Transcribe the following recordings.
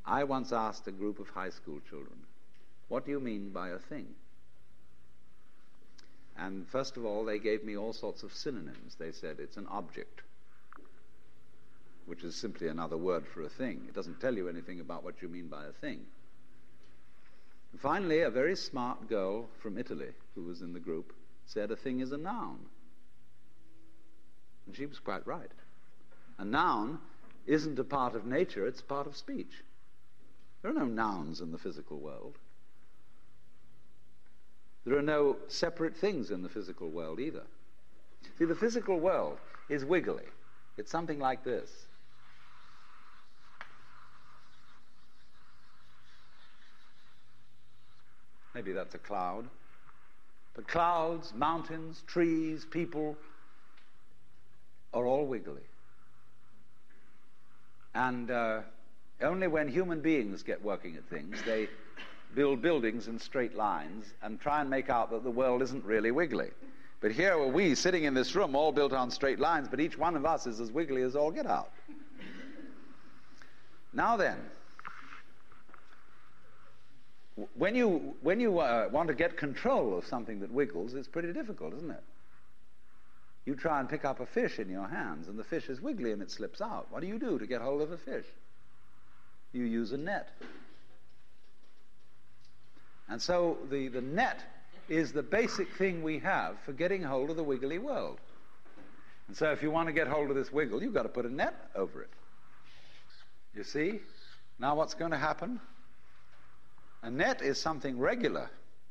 I once asked a group of high school children, what do you mean by a thing? And first of all, they gave me all sorts of synonyms. They said it's an object, which is simply another word for a thing. It doesn't tell you anything about what you mean by a thing. And finally, a very smart girl from Italy who was in the group said a thing is a noun. And she was quite right. A noun isn't a part of nature, it's a part of speech. There are no nouns in the physical world. There are no separate things in the physical world either. See, the physical world is wiggly. It's something like this. Maybe that's a cloud. But clouds, mountains, trees, people are all wiggly. And only when human beings get working at things, they build buildings in straight lines and try and make out that the world isn't really wiggly. But here are we sitting in this room all built on straight lines, but each one of us is as wiggly as all get out. Now then, when you want to get control of something that wiggles, it's pretty difficult, isn't it? You try and pick up a fish in your hands, and the fish is wiggly and it slips out. What do you do to get hold of a fish? You use a net. And so the net is the basic thing we have for getting hold of the wiggly world. And so if you want to get hold of this wiggle, you've got to put a net over it. You see? Now what's going to happen? A net is something regular.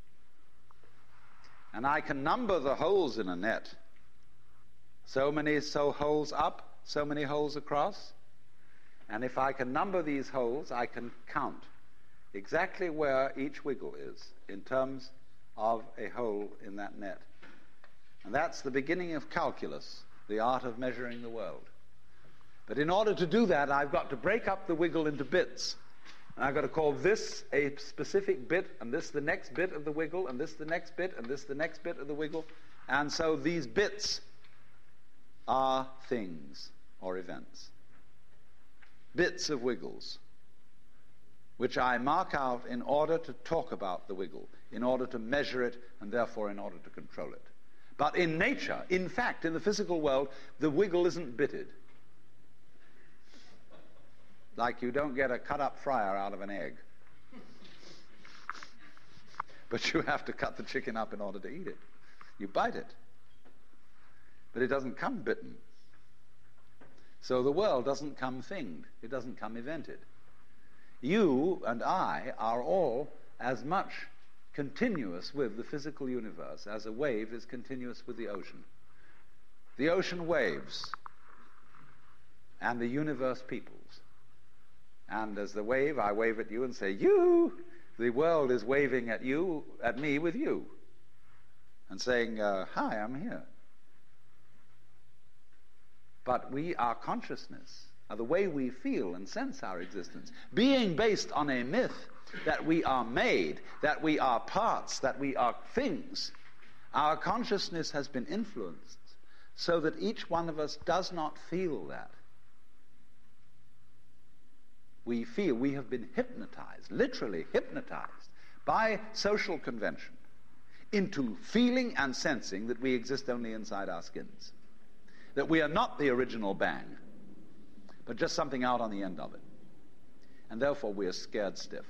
And I can number the holes in a net. So many holes up, so many holes across. And if I can number these holes, I can count exactly where each wiggle is in terms of a hole in that net. And that's the beginning of calculus, the art of measuring the world. But in order to do that, I've got to break up the wiggle into bits. And I've got to call this a specific bit, and this the next bit of the wiggle, and this the next bit, and this the next bit of the wiggle. And so these bits are things or events. Bits of wiggles, which I mark out in order to talk about the wiggle, in order to measure it, and therefore in order to control it. But in nature, in fact, in the physical world, the wiggle isn't bitted. Like you don't get a cut-up fryer out of an egg. But you have to cut the chicken up in order to eat it. You bite it. But it doesn't come bitten. So the world doesn't come thinged. It doesn't come evented. You and I are all as much continuous with the physical universe as a wave is continuous with the ocean. The ocean waves, and the universe peoples. And as the wave, I wave at you and say, you! The world is waving at you, at me with you, and saying, hi, I'm here. But our consciousness, the way we feel and sense our existence, being based on a myth that we are made, that we are parts, that we are things, our consciousness has been influenced so that each one of us does not feel that. We feel we have been hypnotized, literally hypnotized, by social convention into feeling and sensing that we exist only inside our skins. That we are not the original bang, but just something out on the end of it. And therefore we are scared stiff.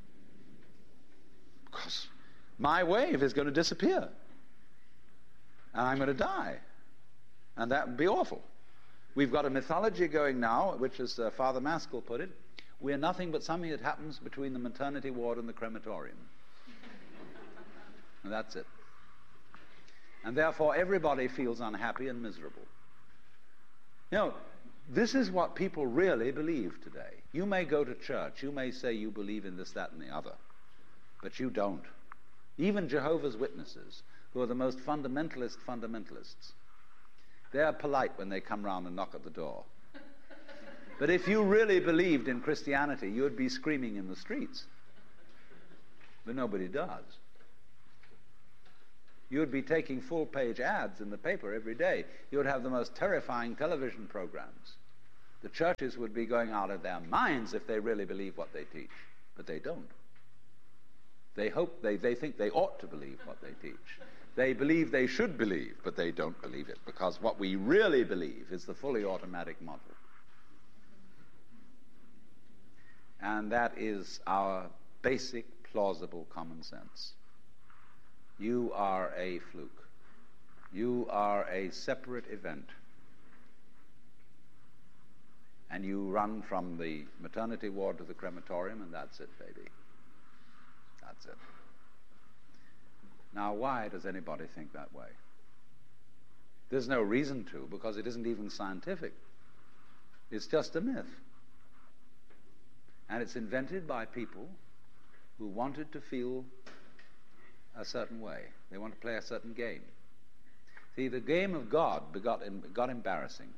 Because my wave is going to disappear. And I'm going to die. And that would be awful. We've got a mythology going now, which as Father Maskell put it, we're nothing but something that happens between the maternity ward and the crematorium. And that's it. And therefore everybody feels unhappy and miserable. You know, this is what people really believe today. You may go to church, you may say you believe in this, that, and the other, but you don't. Even Jehovah's Witnesses, who are the most fundamentalists, they're polite when they come round and knock at the door. But if you really believed in Christianity, you'd be screaming in the streets. But nobody does. You would be taking full-page ads in the paper every day. You would have the most terrifying television programs. The churches would be going out of their minds if they really believe what they teach, but they don't. They think they ought to believe what they teach. They believe they should believe, but they don't believe it, because what we really believe is the fully automatic model. And that is our basic, plausible common sense. You are a fluke. You are a separate event. And you run from the maternity ward to the crematorium, and that's it, baby. That's it. Now, why does anybody think that way? There's no reason to, because it isn't even scientific. It's just a myth. And it's invented by people who wanted to feel a certain way. They want to play a certain game. See, the game of God got embarrassing.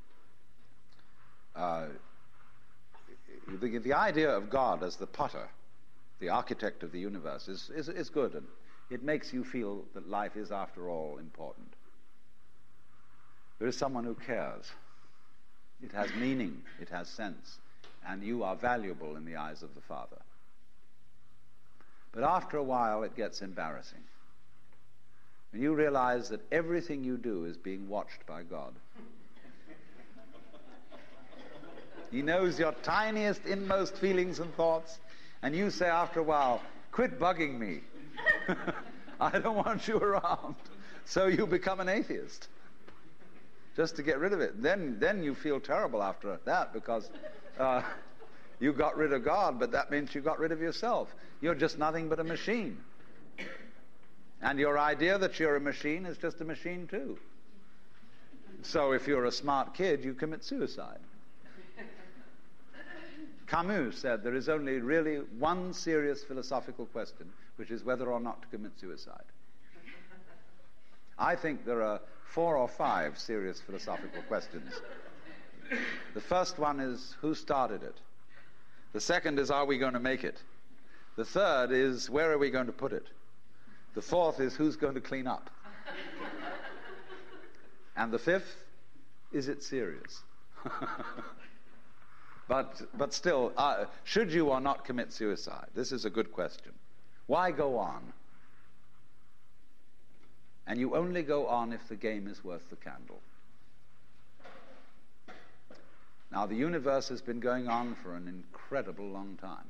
The idea of God as the potter, the architect of the universe, is good, and it makes you feel that life is, after all, important. There is someone who cares. It has meaning, it has sense, and you are valuable in the eyes of the Father. But after a while, it gets embarrassing. When you realize that everything you do is being watched by God. He knows your tiniest, inmost feelings and thoughts, and you say after a while, quit bugging me. I don't want you around. So you become an atheist, just to get rid of it. Then you feel terrible after that, because you got rid of God, but that means you got rid of yourself. You're just nothing but a machine. And your idea that you're a machine is just a machine too. So if you're a smart kid, you commit suicide. Camus said there is only really one serious philosophical question, which is whether or not to commit suicide. I think there are 4 or 5 serious philosophical questions. The first one is, who started it? The second is, are we going to make it? The third is, where are we going to put it? The fourth is, who's going to clean up? And the fifth, is it serious? But still, should you or not commit suicide? This is a good question. Why go on? And you only go on if the game is worth the candle. Now, the universe has been going on for an incredible long time.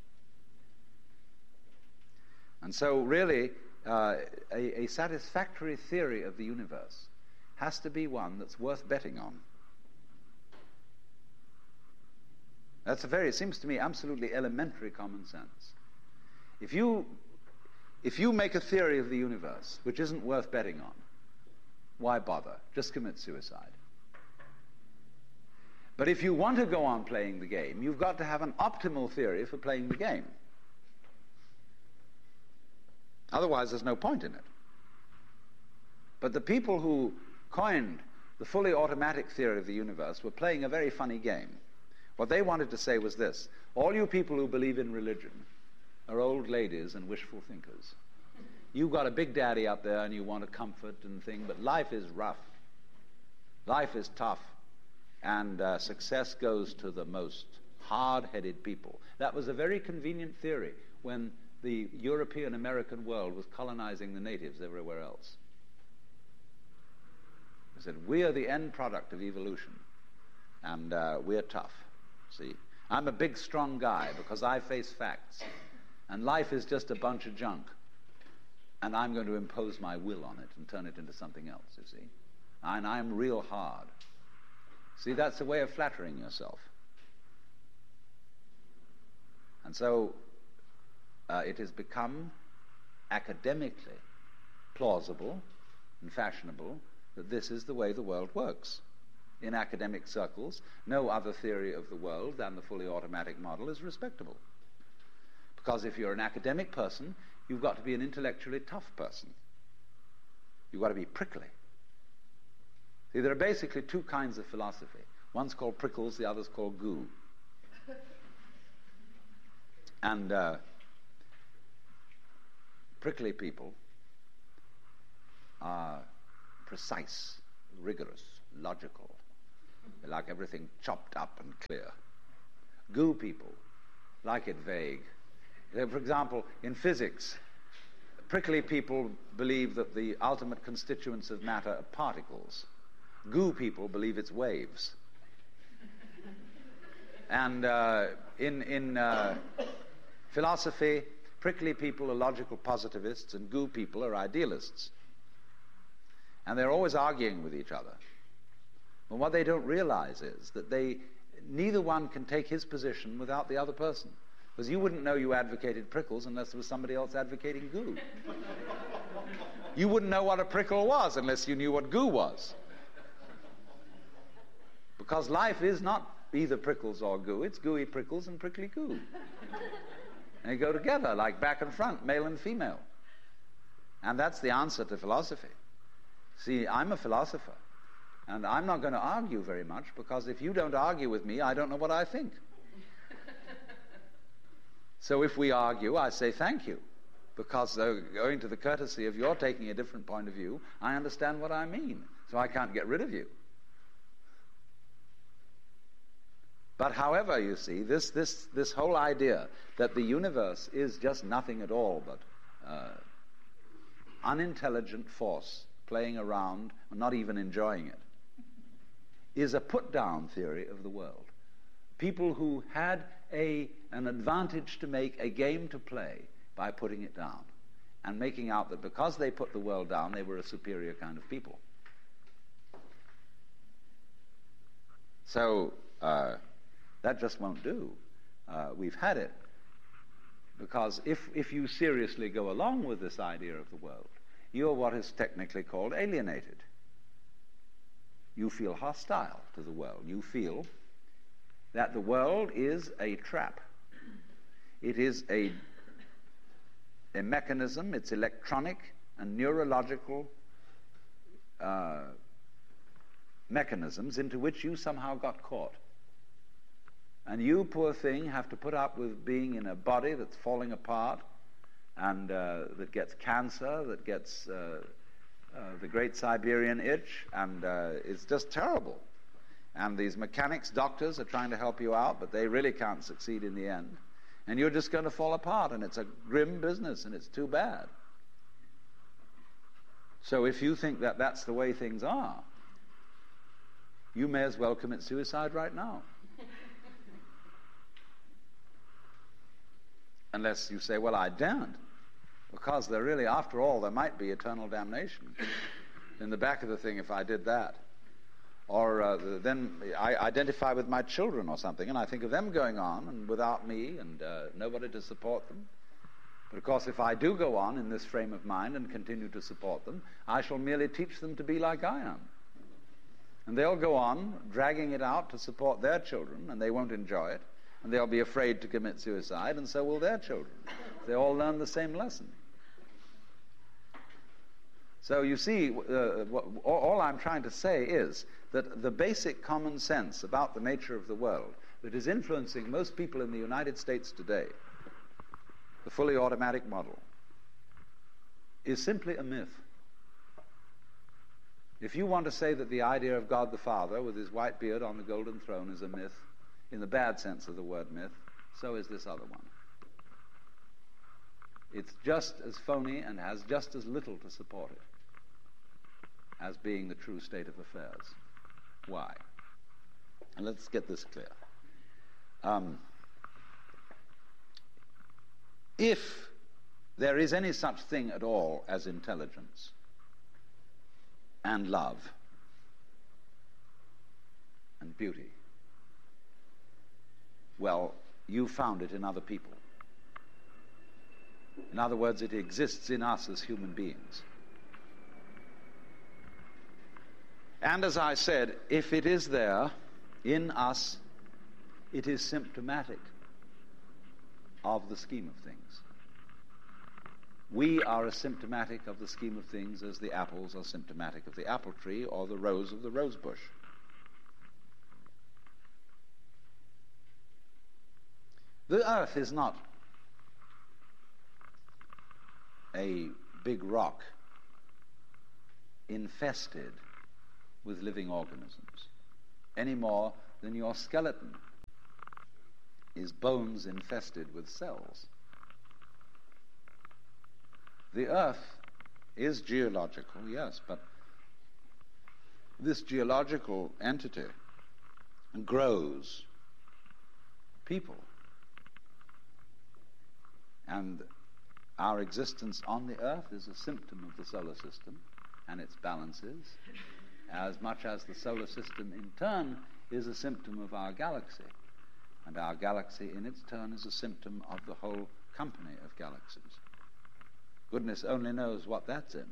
And so, really, a satisfactory theory of the universe has to be one that's worth betting on. That's it seems to me, absolutely elementary common sense. If you make a theory of the universe which isn't worth betting on, why bother? Just commit suicide. But if you want to go on playing the game, you've got to have an optimal theory for playing the game. Otherwise, there's no point in it. But the people who coined the fully automatic theory of the universe were playing a very funny game. What they wanted to say was this: all you people who believe in religion are old ladies and wishful thinkers. You've got a big daddy up there and you want a comfort and thing, but life is rough. Life is tough. And success goes to the most hard-headed people. That was a very convenient theory when the European American world was colonizing the natives everywhere else. They said, we are the end product of evolution, and we're tough. See, I'm a big, strong guy because I face facts, and life is just a bunch of junk, and I'm going to impose my will on it and turn it into something else, you see. And I'm real hard. See, that's a way of flattering yourself. And so it has become academically plausible and fashionable that this is the way the world works. In academic circles, no other theory of the world than the fully automatic model is respectable. Because if you're an academic person, you've got to be an intellectually tough person. You've got to be prickly. See, there are basically 2 kinds of philosophy. One's called prickles, the other's called goo. And prickly people are precise, rigorous, logical, They like everything chopped up and clear. Goo people like it vague. For example, in physics, prickly people believe that the ultimate constituents of matter are particles. Goo people believe it's waves. And in philosophy, prickly people are logical positivists and goo people are idealists. And they're always arguing with each other. But what they don't realize is that neither one can take his position without the other person. Because you wouldn't know you advocated prickles unless there was somebody else advocating goo. You wouldn't know what a prickle was unless you knew what goo was. Because life is not either prickles or goo, it's gooey prickles and prickly goo. And they go together like back and front, male and female. And that's the answer to philosophy. See, I'm a philosopher, and I'm not going to argue very much, because if you don't argue with me, I don't know what I think. So if we argue, I say thank you, because owing to the courtesy of your taking a different point of view, I understand what I mean, so I can't get rid of you. But however, you see, this whole idea that the universe is just nothing at all but unintelligent force playing around and not even enjoying it is a put-down theory of the world. People who had an advantage to make, a game to play, by putting it down and making out that because they put the world down, they were a superior kind of people. So that just won't do. We've had it. Because if you seriously go along with this idea of the world, you're what is technically called alienated. You feel hostile to the world. You feel that the world is a trap. It is a mechanism, it's electronic and neurological mechanisms into which you somehow got caught. And you, poor thing, have to put up with being in a body that's falling apart and that gets cancer, that gets the Great Siberian Itch, and it's just terrible. And these mechanics, doctors, are trying to help you out, but they really can't succeed in the end. And you're just going to fall apart, and it's a grim business, and it's too bad. So if you think that that's the way things are, you may as well commit suicide right now. Unless you say, well, I daren't. Because there really, after all, there might be eternal damnation in the back of the thing if I did that. Or then I identify with my children or something, and I think of them going on and without me and nobody to support them. But of course, if I do go on in this frame of mind and continue to support them, I shall merely teach them to be like I am. And they'll go on dragging it out to support their children, and they won't enjoy it, and they'll be afraid to commit suicide, and so will their children. They all learn the same lesson. So you see, all I'm trying to say is that the basic common sense about the nature of the world that is influencing most people in the United States today, the fully automatic model, is simply a myth. If you want to say that the idea of God the Father with his white beard on the golden throne is a myth, in the bad sense of the word myth, so is this other one. It's just as phony and has just as little to support it as being the true state of affairs. Why? And let's get this clear. If there is any such thing at all as intelligence and love and beauty, well, you found it in other people. In other words, it exists in us as human beings. And as I said, if it is there in us, it is symptomatic of the scheme of things. We are as symptomatic of the scheme of things as the apples are symptomatic of the apple tree or the rose of the rose bush. The earth is not a big rock infested with living organisms. any more than your skeleton is bones infested with cells. The earth is geological, yes, but this geological entity grows people. And our existence on the earth is a symptom of the solar system and its balances, as much as the solar system in turn is a symptom of our galaxy. And our galaxy in its turn is a symptom of the whole company of galaxies. Goodness only knows what that's in.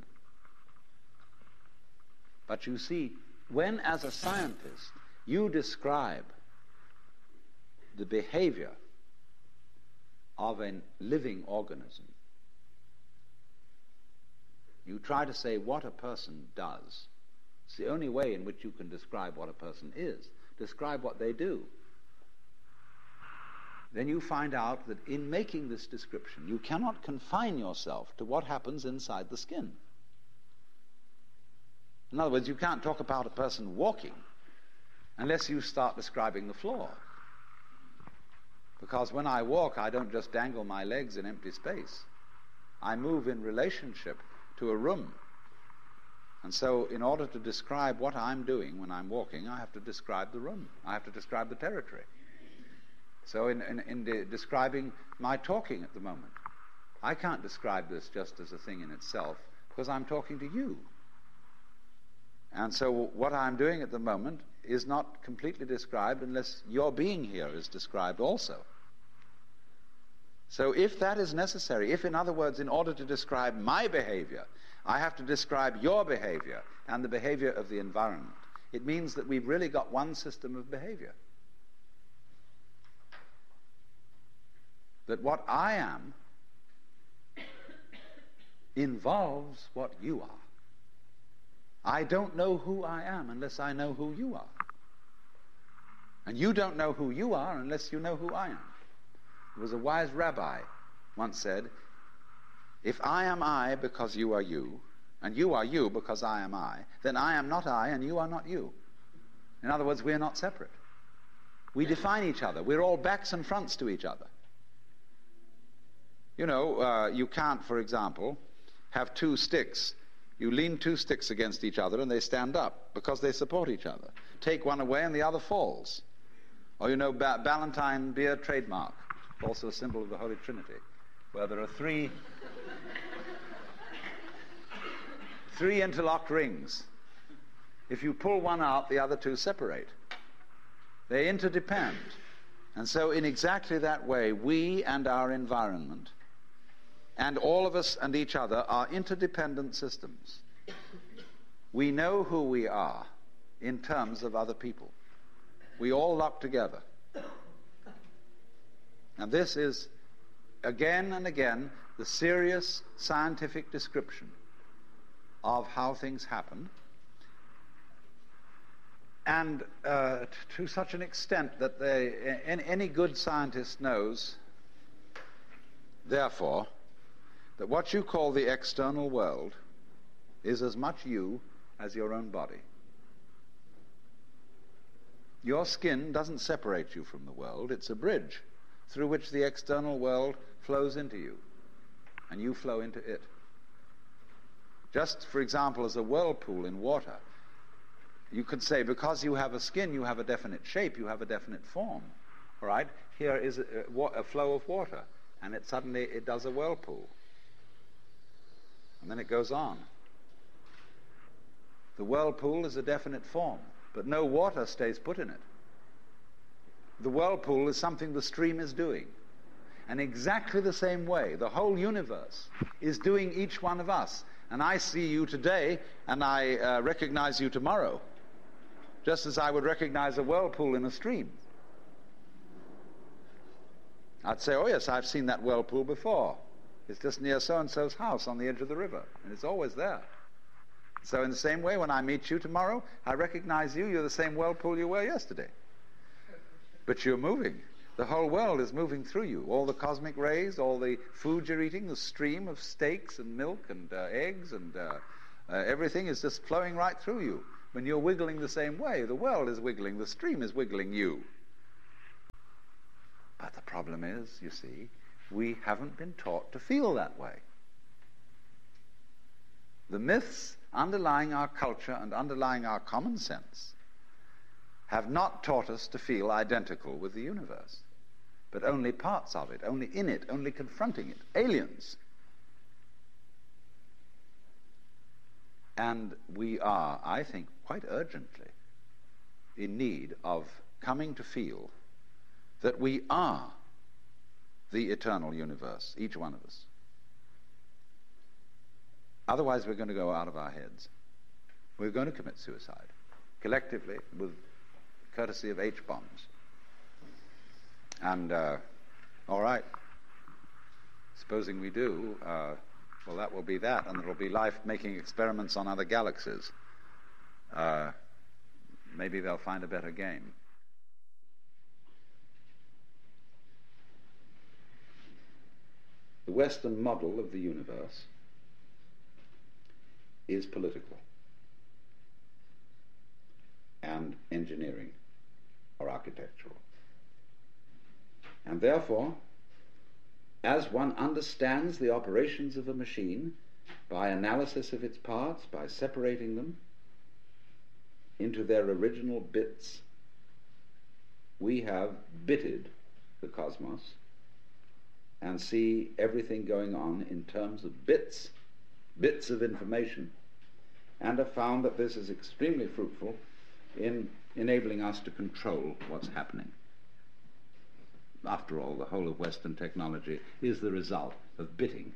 But you see, when as a scientist you describe the behavior of a living organism, you try to say what a person does. It's the only way in which you can describe what a person is. Describe what they do. Then you find out that in making this description, you cannot confine yourself to what happens inside the skin. In other words, you can't talk about a person walking unless you start describing the floor. Because when I walk, I don't just dangle my legs in empty space. I move in relationship to a room. And so in order to describe what I'm doing when I'm walking, I have to describe the room. I have to describe the territory. So in describing my talking at the moment, I can't describe this just as a thing in itself because I'm talking to you. And so what I'm doing at the moment is not completely described unless your being here is described also. So if that is necessary, if in other words, in order to describe my behavior, I have to describe your behavior and the behavior of the environment, it means that we've really got one system of behavior. That what I am involves what you are. I don't know who I am unless I know who you are. And you don't know who you are unless you know who I am. There was a wise rabbi once said, if I am I because you are you, and you are you because I am I, then I am not I and you are not you. In other words, we are not separate. We define each other. We're all backs and fronts to each other. You know, you can't, for example, have two sticks. You lean two sticks against each other and they stand up because they support each other. Take one away and the other falls. Or you know, Ballantine beer trademark, also a symbol of the Holy Trinity, where there are three interlocked rings. If you pull one out, the other two separate. They interdepend. And so in exactly that way, we and our environment and all of us and each other are interdependent systems. We know who we are in terms of other people. We all lock together. And this is, again and again, the serious scientific description of how things happen. And to such an extent that any good scientist knows, therefore, that what you call the external world is as much you as your own body. Your skin doesn't separate you from the world. It's a bridge through which the external world flows into you, and you flow into it. Just, for example, as a whirlpool in water, you could say, because you have a skin, you have a definite shape, you have a definite form. All right? Here is a flow of water, and suddenly it does a whirlpool. And then it goes on. The whirlpool is a definite form, but no water stays put in it. The whirlpool is something the stream is doing. And exactly the same way, the whole universe is doing each one of us. And I see you today, and I recognize you tomorrow, just as I would recognize a whirlpool in a stream. I'd say, oh yes, I've seen that whirlpool before. It's just near so-and-so's house on the edge of the river, and it's always there. So in the same way, when I meet you tomorrow, I recognize you. You're the same whirlpool you were yesterday. But you're moving. The whole world is moving through you. All the cosmic rays, all the food you're eating, the stream of steaks and milk and eggs and everything is just flowing right through you. when you're wiggling the same way. The world is wiggling, the stream is wiggling you. But the problem is, you see, we haven't been taught to feel that way. The myths underlying our culture and underlying our common sense have not taught us to feel identical with the universe, but only parts of it, only in it, only confronting it, aliens. And we are, I think, quite urgently in need of coming to feel that we are the eternal universe, each one of us. Otherwise, we're going to go out of our heads. We're going to commit suicide, collectively, with courtesy of H-bombs. And, all right, supposing we do, well, that will be that, and there will be life making experiments on other galaxies. Maybe they'll find a better game. The Western model of the universe is political and engineering or architectural. And therefore, as one understands the operations of a machine by analysis of its parts, by separating them into their original bits, we have bitted the cosmos and see everything going on in terms of bits of information, and have found that this is extremely fruitful in enabling us to control what's happening. After all, the whole of Western technology is the result of bitting.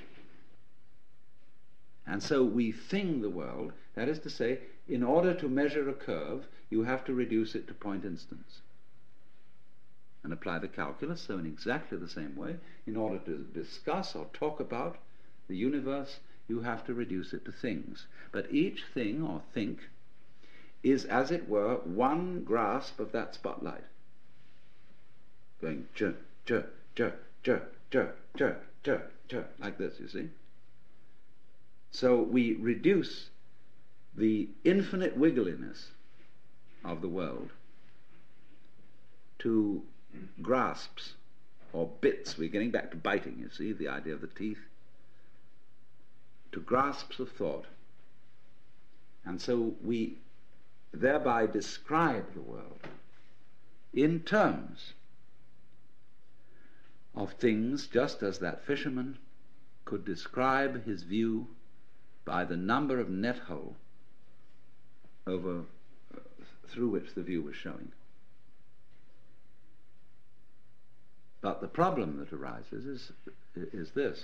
And so we thing the world, that is to say, in order to measure a curve, you have to reduce it to point instants. And apply the calculus, so in exactly the same way, in order to discuss or talk about the universe, you have to reduce it to things. But each thing or think is, as it were, one grasp of that spotlight, going jerk, jerk, jerk, jerk, jerk, jerk, jerk, jerk, like this, you see. So we reduce the infinite wiggliness of the world to grasps or bits. We're getting back to biting, you see, the idea of the teeth. To grasps of thought. And so we thereby describe the world in terms of things, just as that fisherman could describe his view by the number of net hole over through which the view was showing. But the problem that arises is this.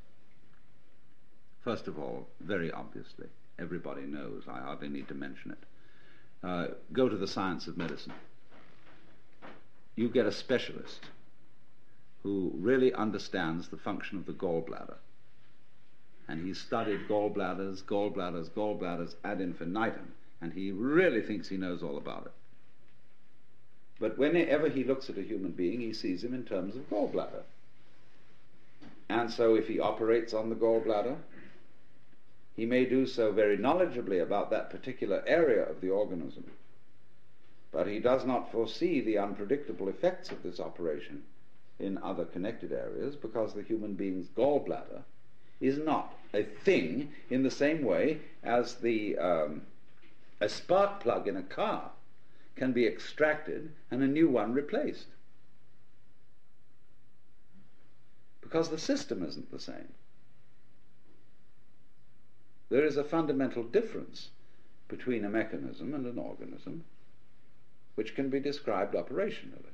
First of all, very obviously, everybody knows, I hardly need to mention it. Go to the science of medicine. You get a specialist who really understands the function of the gallbladder. And he's studied gallbladders ad infinitum, and he really thinks he knows all about it. But whenever he looks at a human being, he sees him in terms of gallbladder. And so if he operates on the gallbladder, he may do so very knowledgeably about that particular area of the organism, but he does not foresee the unpredictable effects of this operation in other connected areas, because the human being's gallbladder is not a thing in the same way as a spark plug in a car can be extracted and a new one replaced, because the system isn't the same. There is a fundamental difference between a mechanism and an organism which can be described operationally.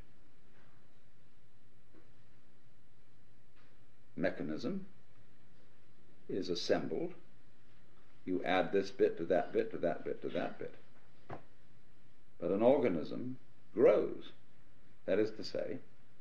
Mechanism is assembled. You add this bit to that bit to that bit to that bit. But an organism grows. That is to say,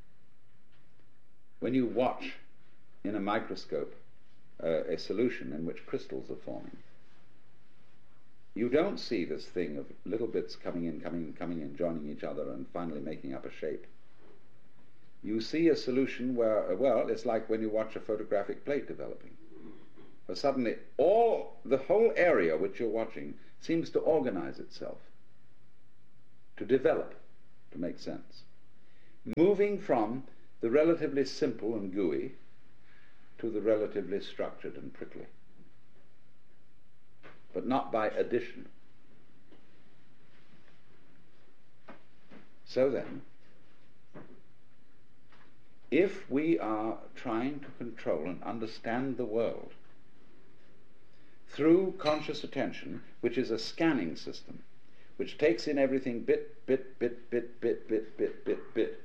when you watch in a microscope a solution in which crystals are forming, you don't see this thing of little bits coming in, joining each other and finally making up a shape. You see a solution where, well, it's like when you watch a photographic plate developing, where suddenly the whole area which you're watching seems to organize itself, to develop, to make sense, moving from the relatively simple and gooey to the relatively structured and prickly, but not by addition. So then, if we are trying to control and understand the world through conscious attention, which is a scanning system, which takes in everything bit, bit, bit, bit, bit, bit, bit, bit, bit,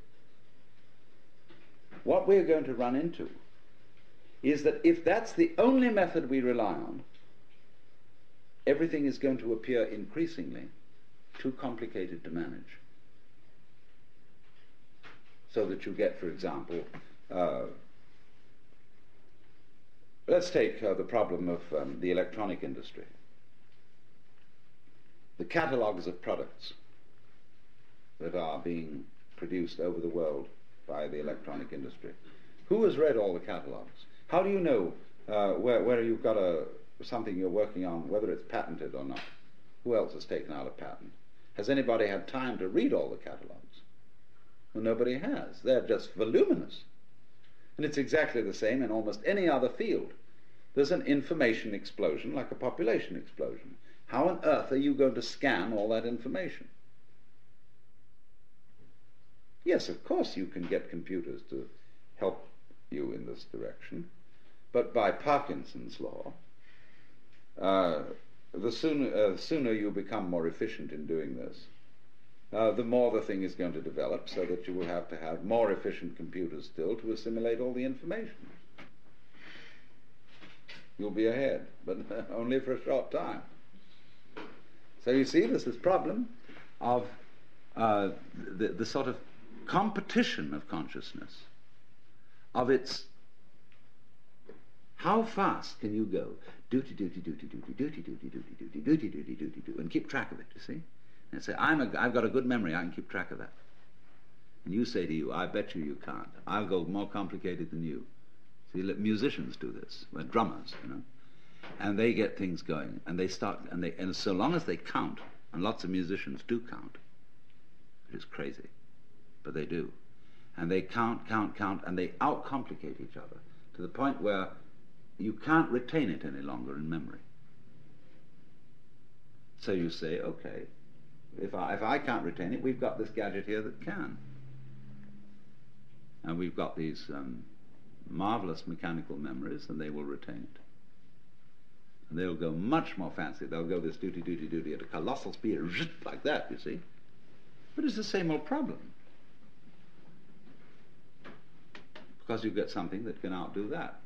what we're going to run into is that if that's the only method we rely on, everything is going to appear increasingly too complicated to manage. So that you get, for example, let's take the problem of the electronic industry. The catalogues of products that are being produced over the world by the electronic industry. Who has read all the catalogues? How do you know where you've got something you're working on, whether it's patented or not? Who else has taken out a patent? Has anybody had time to read all the catalogues? Well, nobody has. They're just voluminous. And it's exactly the same in almost any other field. There's an information explosion like a population explosion. How on earth are you going to scan all that information? Yes, of course you can get computers to help you in this direction, but by Parkinson's law, the sooner you become more efficient in doing this, the more the thing is going to develop, so that you will have to have more efficient computers still to assimilate all the information. You'll be ahead, but only for a short time. So you see, there's this problem of the sort of competition of consciousness, of its how fast can you go, duty, duty, duty, duty, duty, duty, duty, duty, duty, duty, duty, duty, and keep track of it, you see? And say, I've got a good memory, I can keep track of that. And you say to you, I bet you can't. I'll go more complicated than you. See, musicians do this, we're drummers, you know, and they get things going, and they start, and so long as they count, and lots of musicians do count, it is crazy, but they do, and they count, and they outcomplicate each other to the point where you can't retain it any longer in memory. So you say, okay, if I can't retain it, we've got this gadget here that can, and we've got these marvelous mechanical memories, and they will retain it. And they'll go much more fancy. They'll go this duty, duty, duty at a colossal speed, like that, you see. But it's the same old problem. Because you get something that can outdo that.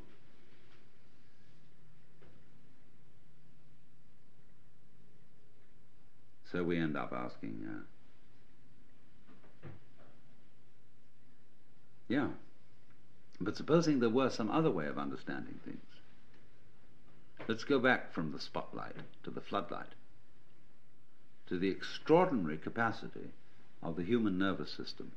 So we end up asking, yeah, but supposing there were some other way of understanding things. Let's go back from the spotlight to the floodlight, to the extraordinary capacity of the human nervous system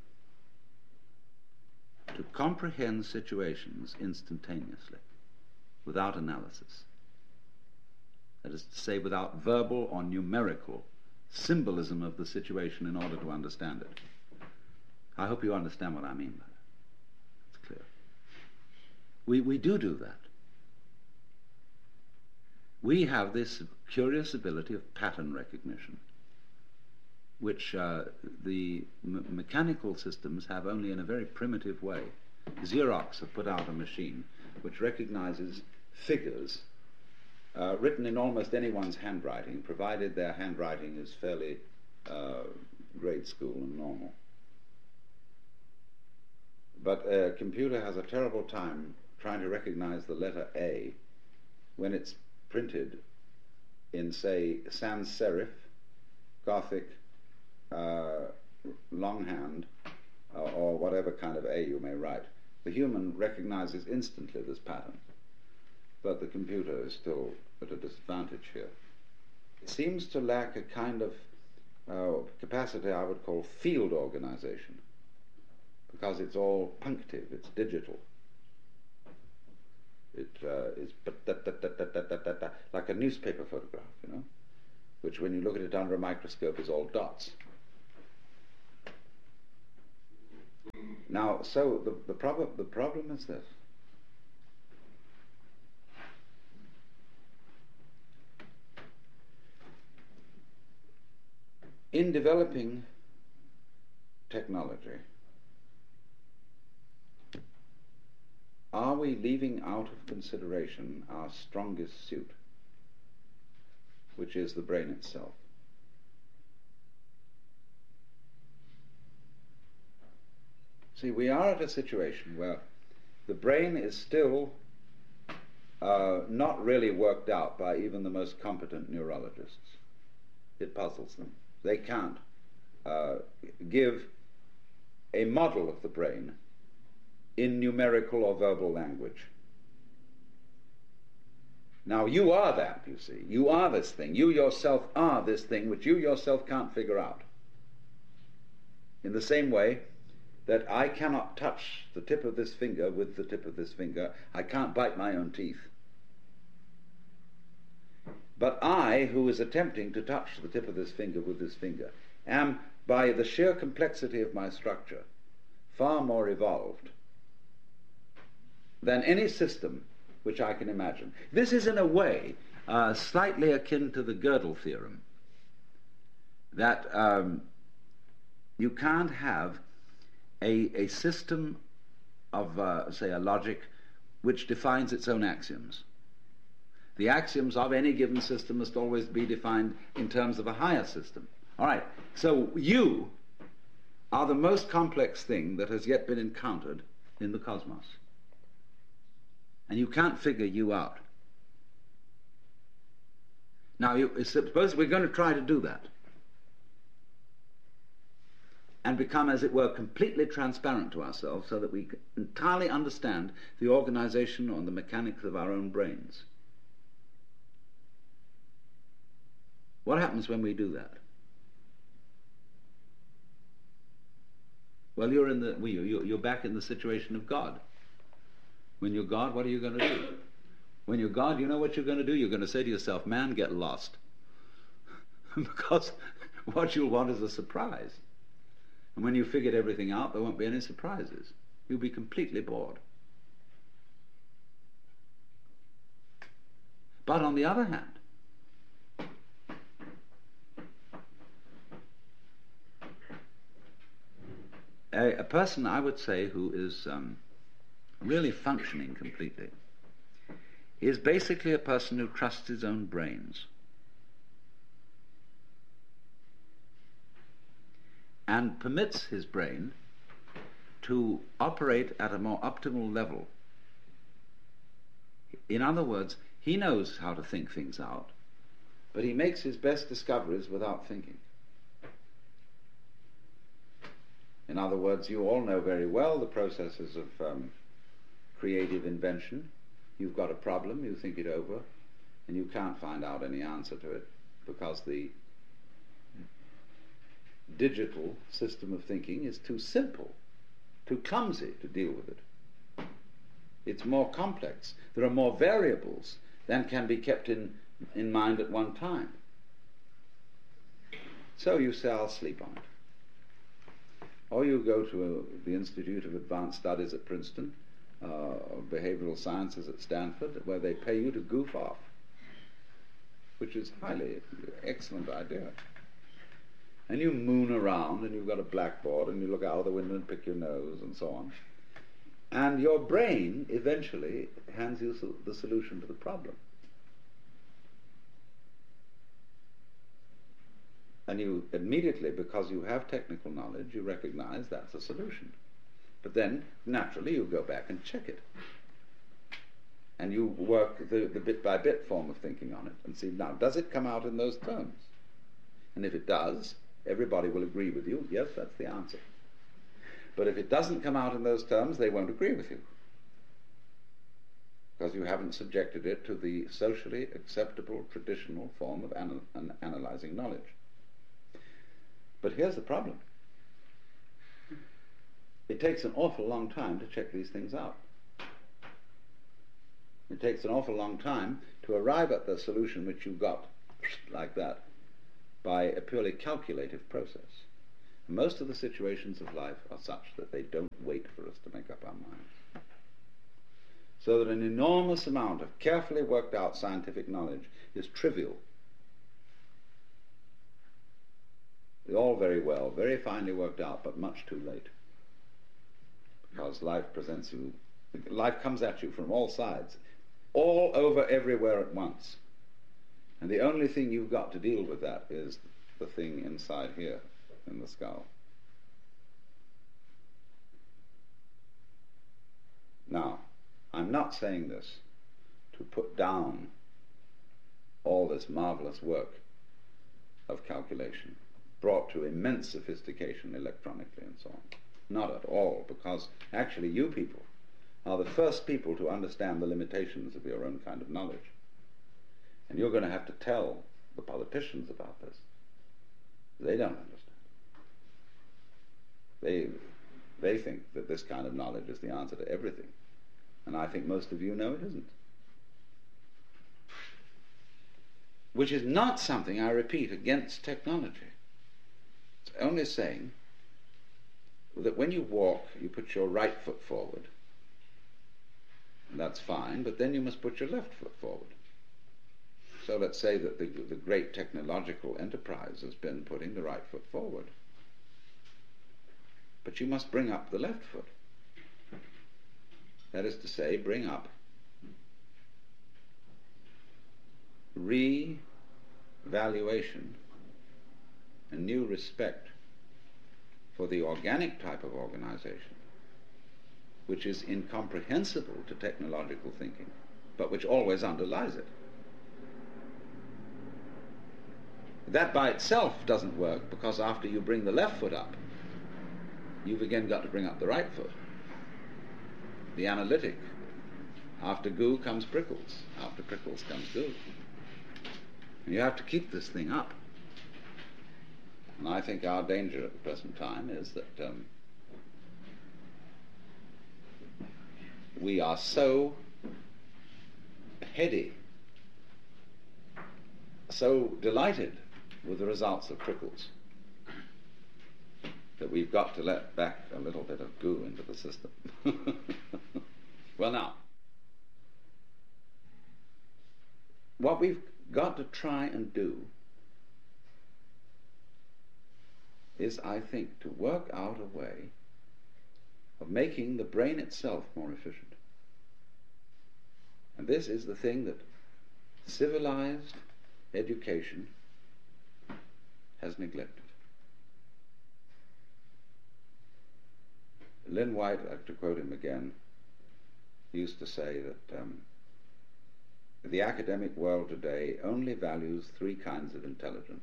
to comprehend situations instantaneously, without analysis. That is to say, without verbal or numerical symbolism of the situation in order to understand it. I hope you understand what I mean by that. It's clear. We do that. We have this curious ability of pattern recognition, which the mechanical systems have only in a very primitive way. Xerox have put out a machine which recognizes figures written in almost anyone's handwriting, provided their handwriting is fairly grade school and normal. But a computer has a terrible time trying to recognize the letter A when it's printed in, say, sans serif, Gothic, longhand, or whatever kind of A you may write. The human recognizes instantly this pattern, but the computer is still at a disadvantage here. It seems to lack a kind of capacity I would call field organization, because it's all punctive, it's digital. It is like a newspaper photograph, you know. which when you look at it under a microscope is all dots. Now, so the problem is this. In developing technology, are we leaving out of consideration our strongest suit, which is the brain itself? See, we are at a situation where the brain is still not really worked out by even the most competent neurologists. It puzzles them. They can't give a model of the brain in numerical or verbal language. Now, you are that, you see. You are this thing. You yourself are this thing which you yourself can't figure out. In the same way that I cannot touch the tip of this finger with the tip of this finger, I can't bite my own teeth. But I, who is attempting to touch the tip of this finger with this finger, am, by the sheer complexity of my structure, far more evolved than any system which I can imagine. This is, in a way, slightly akin to the Gödel theorem, that you can't have a system of, say, a logic which defines its own axioms. The axioms of any given system must always be defined in terms of a higher system. All right, so you are the most complex thing that has yet been encountered in the cosmos. And you can't figure you out. Now, suppose we're going to try to do that and become, as it were, completely transparent to ourselves so that we can entirely understand the organization or the mechanics of our own brains. What happens when we do that? Well, you're back in the situation of God. When you're God, what are you going to do? When you're God, you know what you're going to do? You're going to say to yourself, man, get lost. Because what you'll want is a surprise. And when you've figured everything out, there won't be any surprises. You'll be completely bored. But on the other hand, a person, I would say, who is really functioning completely is basically a person who trusts his own brains and permits his brain to operate at a more optimal level. In other words, he knows how to think things out, but he makes his best discoveries without thinking. In other words, you all know very well the processes of creative invention. You've got a problem, you think it over, and you can't find out any answer to it because the digital system of thinking is too simple, too clumsy to deal with it. It's more complex. There are more variables than can be kept in mind at one time. So you say, I'll sleep on it. Or you go to the Institute of Advanced Studies at Princeton, or Behavioral Sciences at Stanford, where they pay you to goof off, which is highly excellent idea. And you moon around, and you've got a blackboard, and you look out of the window and pick your nose, and so on. And your brain eventually hands you the solution to the problem. And you immediately, because you have technical knowledge, you recognize that's a solution. But then, naturally, you go back and check it. And you work the bit-by-bit form of thinking on it and see, now, does it come out in those terms? And if it does, everybody will agree with you, yes, that's the answer. But if it doesn't come out in those terms, they won't agree with you, because you haven't subjected it to the socially acceptable traditional form of analyzing knowledge. But here's the problem. It takes an awful long time to check these things out. It takes an awful long time to arrive at the solution which you got like that by a purely calculative process. Most of the situations of life are such that they don't wait for us to make up our minds. So that an enormous amount of carefully worked out scientific knowledge is trivial. They're all very well, very finely worked out, but much too late. Because life comes at you from all sides, all over, everywhere at once. And the only thing you've got to deal with that is the thing inside here in the skull. Now, I'm not saying this to put down all this marvelous work of calculation, brought to immense sophistication electronically and so on. Not at all, because actually you people are the first people to understand the limitations of your own kind of knowledge. And you're going to have to tell the politicians about this. They don't understand. They think that this kind of knowledge is the answer to everything. And I think most of you know it isn't. Which is not something, I repeat, against technology. It's only saying that when you walk, you put your right foot forward. And that's fine, but then you must put your left foot forward. So let's say that the great technological enterprise has been putting the right foot forward. But you must bring up the left foot. That is to say, bring up revaluation and new respect for the organic type of organization, which is incomprehensible to technological thinking, but which always underlies it. That by itself doesn't work, because after you bring the left foot up, you've again got to bring up the right foot. The analytic. After goo comes prickles. After prickles comes goo. And you have to keep this thing up. And I think our danger at the present time is that we are so heady, so delighted with the results of prickles, that we've got to let back a little bit of goo into the system. Well, now, what we've got to try and do is, I think, to work out a way of making the brain itself more efficient. And this is the thing that civilized education has neglected. Lynn White, to quote him again, used to say that the academic world today only values three kinds of intelligence: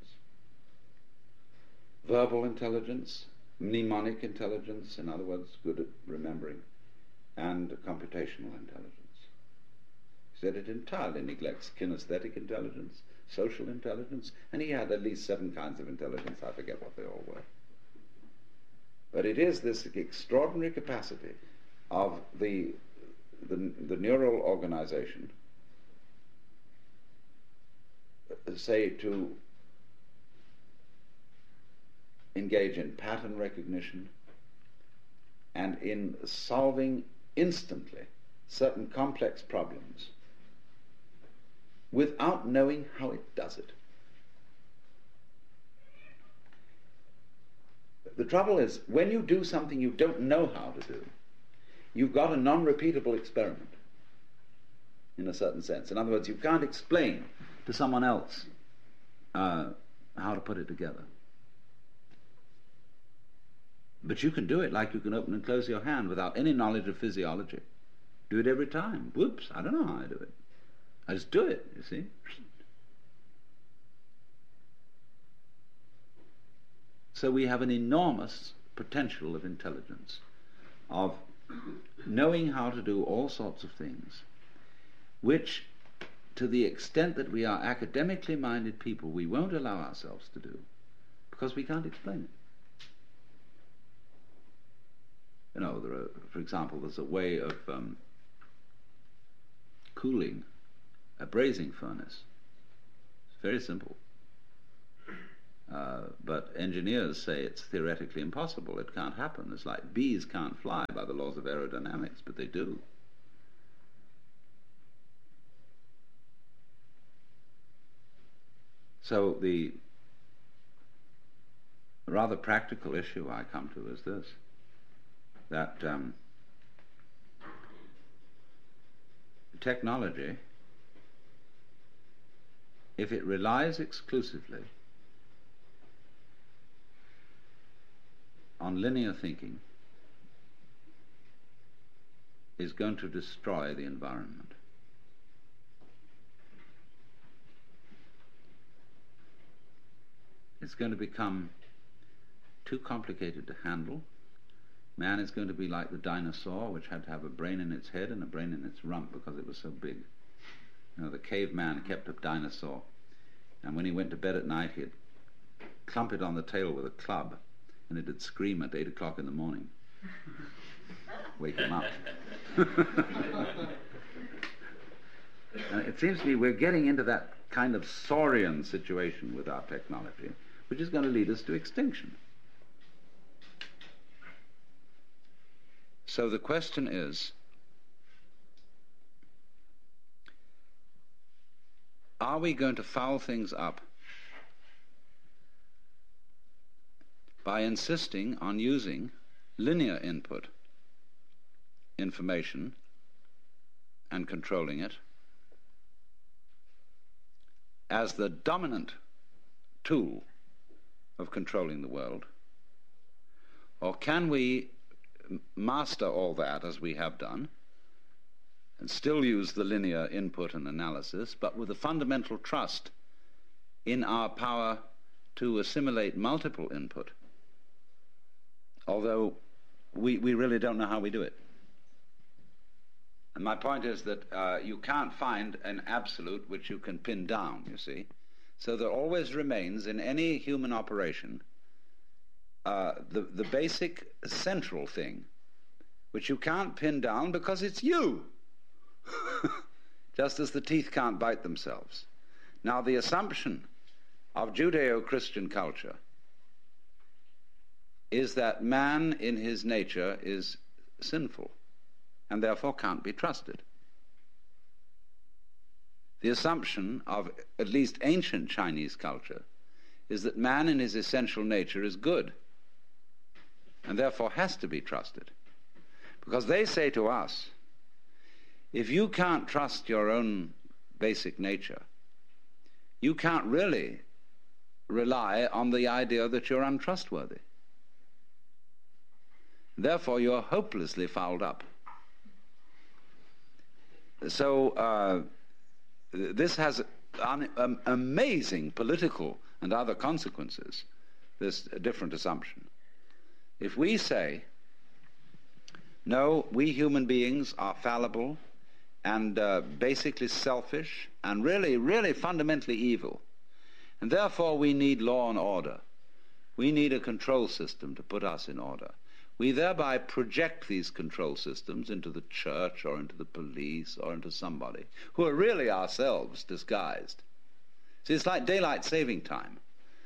verbal intelligence, mnemonic intelligence, in other words, good at remembering, and computational intelligence. He said it entirely neglects kinesthetic intelligence, social intelligence, and he had at least 7 kinds of intelligence. I forget what they all were. But it is this extraordinary capacity of the neural organization, say, to engage in pattern recognition and in solving instantly certain complex problems without knowing how it does it. The trouble is, when you do something you don't know how to do, you've got a non-repeatable experiment, in a certain sense. In other words, you can't explain to someone else how to put it together. But you can do it like you can open and close your hand without any knowledge of physiology. Do it every time. Whoops, I don't know how I do it. I just do it, you see. So we have an enormous potential of intelligence, of knowing how to do all sorts of things, which, to the extent that we are academically minded people, we won't allow ourselves to do, because we can't explain it. You know, for example, there's a way of cooling a brazing furnace. It's very simple. But engineers say it's theoretically impossible. It can't happen. It's like bees can't fly by the laws of aerodynamics, but they do. So the rather practical issue I come to is this, that technology, if it relies exclusively on linear thinking, is going to destroy the environment. It's going to become too complicated to handle. Man is going to be like the dinosaur, which had to have a brain in its head and a brain in its rump because it was so big. You know, the caveman kept a dinosaur, and when he went to bed at night, he'd clump it on the tail with a club, and it'd scream at 8 o'clock in the morning. Wake him up. And it seems to me we're getting into that kind of saurian situation with our technology, which is going to lead us to extinction. So the question is, are we going to foul things up by insisting on using linear input information and controlling it as the dominant tool of controlling the world? Or can we master all that as we have done and still use the linear input and analysis, but with a fundamental trust in our power to assimilate multiple input, although we really don't know how we do it? And my point is that you can't find an absolute which you can pin down, you see. So there always remains in any human operation the basic central thing, which you can't pin down because it's you, just as the teeth can't bite themselves. Now, the assumption of Judeo-Christian culture is that man in his nature is sinful and therefore can't be trusted. The assumption of at least ancient Chinese culture is that man in his essential nature is good and therefore has to be trusted. Because they say to us, if you can't trust your own basic nature, you can't really rely on the idea that you're untrustworthy. Therefore, you're hopelessly fouled up. So this has amazing political and other consequences, this different assumption. If we say, no, we human beings are fallible and basically selfish and really fundamentally evil, and therefore we need law and order, we need a control system to put us in order, we thereby project these control systems into the church or into the police or into somebody who are really ourselves disguised. See, it's like daylight saving time.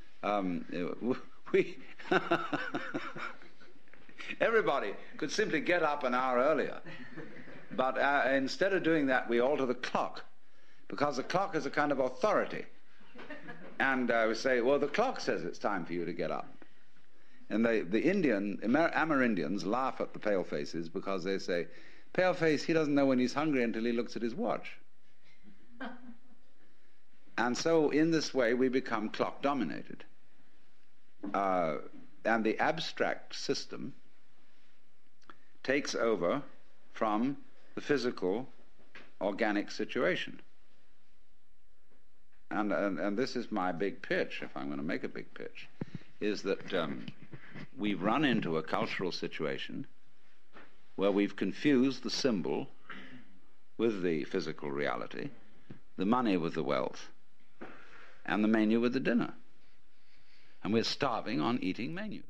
Everybody could simply get up an hour earlier, but instead of doing that, we alter the clock, because the clock is a kind of authority. And we say, well, the clock says it's time for you to get up. And the Amerindians laugh at the palefaces because they say, paleface, he doesn't know when he's hungry until he looks at his watch. And so in this way we become clock dominated. And the abstract system takes over from the physical, organic situation. And this is my big pitch, if I'm going to make a big pitch, is that we've run into a cultural situation where we've confused the symbol with the physical reality, the money with the wealth, and the menu with the dinner. And we're starving on eating menus.